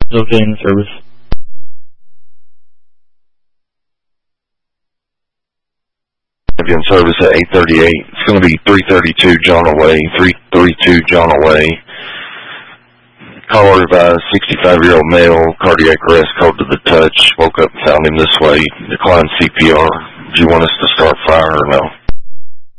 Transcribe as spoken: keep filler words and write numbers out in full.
Okay in service. In service at eight thirty-eight. It's going to be three thirty-two John Away, three thirty-two John Away. Caller advised, sixty-five-year-old male, cardiac arrest, called to the touch. Woke up and found him this way. Declined C P R. Do you want us to start fire or no?